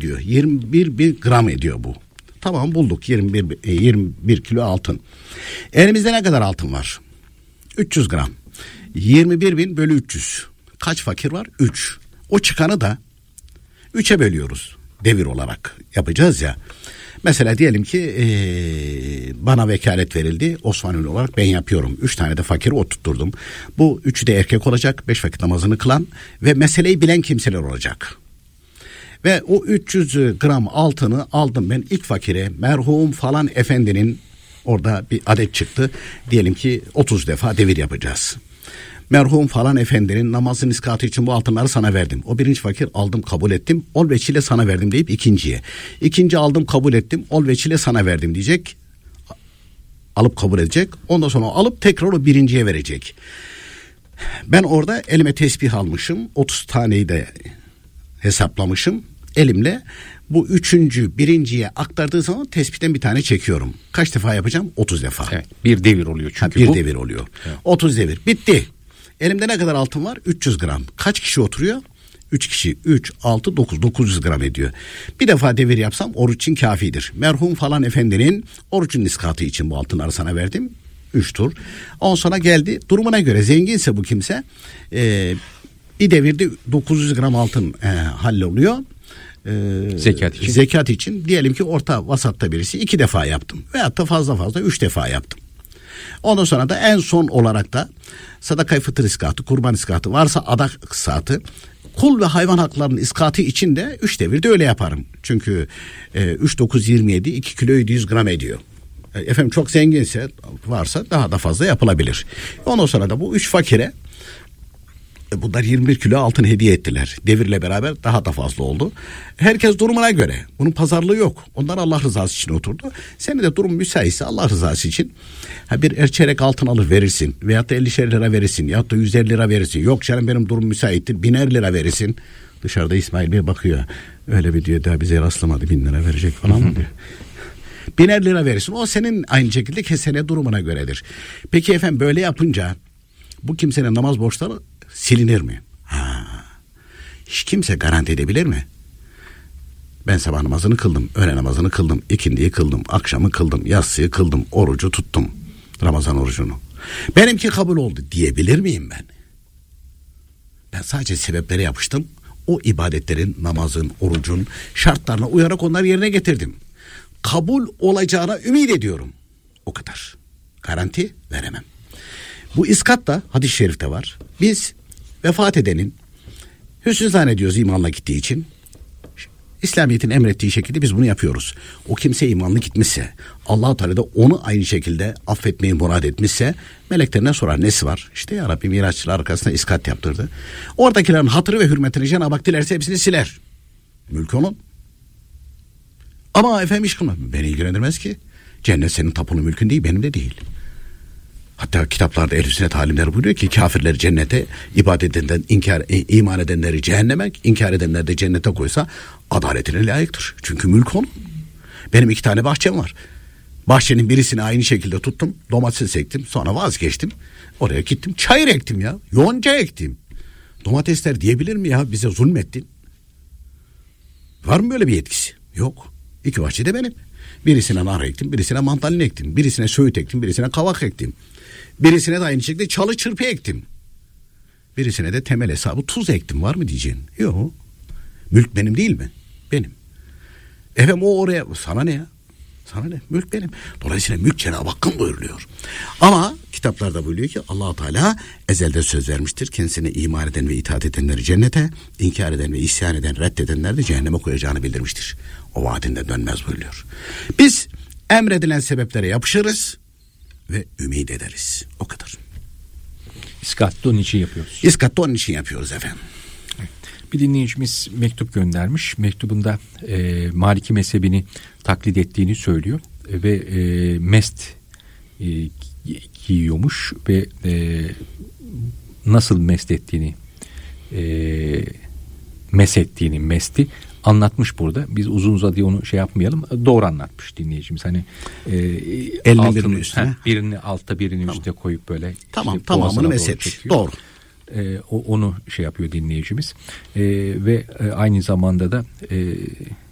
ediyor. 21 bin gram ediyor bu. Tamam, bulduk 21 kilo altın. Elimizde ne kadar altın var? 300 gram. 21 bin bölü 300. Kaç fakir var? 3. O çıkanı da 3'e bölüyoruz. Devir olarak yapacağız ya. Mesela diyelim ki bana vekalet verildi. Osmanlı olarak ben yapıyorum. 3 tane de fakiri oturtturdum. Bu 3'ü de erkek olacak. 5 vakit namazını kılan ve meseleyi bilen kimseler olacak. Ve o 300 gram altını aldım ben ilk fakire. Merhum falan efendinin orada bir adet çıktı. Diyelim ki 30 defa devir yapacağız. Merhum falan efendinin namazın iskatı için bu altınları sana verdim. O birinci fakir aldım kabul ettim. Ol veçile sana verdim deyip ikinciye. İkinci aldım kabul ettim. Ol veçile sana verdim diyecek. Alıp kabul edecek. Ondan sonra alıp tekrar o birinciye verecek. Ben orada elime tesbih almışım. 30 taneyi de hesaplamışım. Elimle bu birinciye aktardığı zaman tespitten bir tane çekiyorum. Kaç defa yapacağım? 30 defa. Evet, bir devir oluyor çünkü bir bu. devir oluyor. Evet. 30 devir. Bitti. Elimde ne kadar altın var? 300 gram. Kaç kişi oturuyor? 3 kişi. 3, 6, 9. 900 gram ediyor. Bir defa devir yapsam oruç için kafidir. Merhum falan efendinin orucun iskatı için bu altınları sana verdim. 3 tur. Ondan sonra geldi. Durumuna göre zenginse bu kimse bir devirde 900 gram altın halloluyor. Zekat için diyelim ki orta vasatta birisi 2 defa yaptım veyahut da fazla 3 defa yaptım. Ondan sonra da en son olarak da sadaka-i fıtır iskatı, kurban iskatı varsa adak iskatı, kul ve hayvan haklarının iskatı için de 3 devirde öyle yaparım. Çünkü 3, 9, 27 2 kilo 700 gram ediyor. Efendim çok zenginse varsa daha da fazla yapılabilir. Ondan sonra da bu 3 fakire bunlar 21 kilo altın hediye ettiler. Devirle beraber daha da fazla oldu. Herkes durumuna göre. Bunun pazarlığı yok. Onlar Allah rızası için oturdu. Senin de durum müsaitse Allah rızası için bir çeyrek altın alır verirsin. Veyahut da 50 lira verirsin. Veyahut da 150 lira verirsin. Yok canım benim durum müsaittir. 1000 lira verirsin. Dışarıda İsmail Bey bakıyor. Öyle bir diyor daha bize rastlamadı 1000 lira verecek falan mı diyor. 1000 lira verirsin. O senin aynı şekilde kesene durumuna göredir. Peki efendim böyle yapınca bu kimsenin namaz borçları silinir mi? Hiç kimse garanti edebilir mi? Ben sabah namazını kıldım, öğle namazını kıldım, ikindiyi kıldım, akşamı kıldım, yatsıyı kıldım, orucu tuttum, Ramazan orucunu. Benimki kabul oldu diyebilir miyim ben? Ben sadece sebeplere yapıştım. O ibadetlerin, namazın, orucun şartlarına uyarak onları yerine getirdim. Kabul olacağına ümit ediyorum. O kadar. Garanti veremem. Bu iskat da hadis-i şerifte var. Biz vefat edenin hüsnü zannediyoruz imanla gittiği için. İslamiyet'in emrettiği şekilde biz bunu yapıyoruz. O kimse imanlı gitmişse, Allah-u Teala da onu aynı şekilde affetmeyi murad etmişse, meleklerine sorar nesi var? İşte ya Rabbi Miraççılar arkasında iskat yaptırdı. Oradakilerin hatırı ve hürmetini Cenab-ı Hak dilerse hepsini siler. Mülk onun. Ama efendim iş kılma. Beni ilgilendirmez ki. Cennet senin tapulu mülkün değil, benim de değil. Hatta kitaplarda ehl-i sünnet alimleri buyuruyor ki kafirleri cennete, ibadet edenler, iman edenleri cehenneme, inkar edenler de cennete koysa adaletine layıktır. Çünkü mülk onun. Benim 2 tane bahçem var. Bahçenin birisini aynı şekilde tuttum, domates ektim, sonra vazgeçtim. Oraya gittim, çayır ektim ya, yonca ektim. Domatesler diyebilir mi ya bize zulmettin? Var mı böyle bir yetkisi? Yok. 2 bahçe de benim. Birisine nar ektim, birisine mandalina ektim, birisine söğüt ektim, birisine kavak ektim. Birisine de aynı şekilde çalı çırpı ektim. Birisine de temel hesabı tuz ektim. Var mı diyeceğin? Yok. Mülk benim değil mi? Benim. Efendim o oraya sana ne ya? Sana ne? Mülk benim. Dolayısıyla mülk Cenab-ı Hakk'ın buyuruluyor. Ama kitaplarda buyuruyor ki Allah-u Teala ezelde söz vermiştir. Kendisine iman eden ve itaat edenleri cennete, inkar eden ve isyan eden, reddedenleri de cehenneme koyacağını bildirmiştir. O vaadinde dönmez buyuruyor. Biz emredilen sebeplere yapışırız ve ümit ederiz. O kadar. İskat'ta onun için yapıyoruz. İskat'ta onun için yapıyoruz efendim. Bir dinleyicimiz mektup göndermiş. Mektubunda Maliki mezhebini taklit ettiğini söylüyor. Ve mest giyiyormuş ve nasıl mest ettiğini mesettiğini, mesti anlatmış burada. Biz uzun uzadıya onu şey yapmayalım. Doğru anlatmış dinleyicimiz. Hani ellerin üstüne. Birini altta birini üstte koyup böyle. Tamam, işte tamamını mesetmiş. Doğru. Onu şey yapıyor dinleyicimiz. Ve aynı zamanda da